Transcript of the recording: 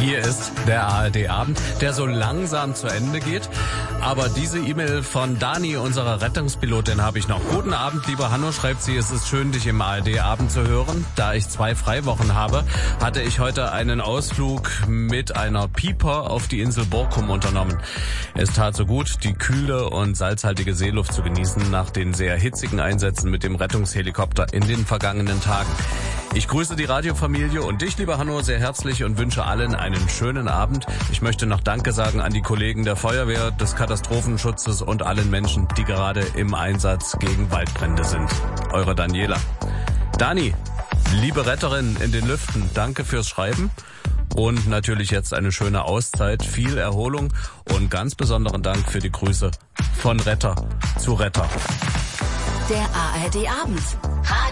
Hier ist der ARD-Abend, der so langsam zu Ende geht. Aber diese E-Mail von Dani, unserer Rettungspilotin, habe ich noch. Guten Abend, lieber Hanno, schreibt sie, es ist schön, dich im ARD-Abend zu hören. Da ich 2 Freiwochen habe, hatte ich heute einen Ausflug mit einer Pieper auf die Insel Borkum unternommen. Es tat so gut, die kühle und salzhaltige Seeluft zu genießen nach den sehr hitzigen Einsätzen mit dem Rettungshelikopter in den vergangenen Tagen. Ich grüße die Radiofamilie und dich, lieber Hanno, sehr herzlich und wünsche allen einen schönen Abend. Ich möchte noch Danke sagen an die Kollegen der Feuerwehr, des Katastrophenschutzes und allen Menschen, die gerade im Einsatz gegen Waldbrände sind. Eure Daniela. Dani, liebe Retterin in den Lüften, danke fürs Schreiben. Und natürlich jetzt eine schöne Auszeit, viel Erholung und ganz besonderen Dank für die Grüße von Retter zu Retter. Der ARD-Abend.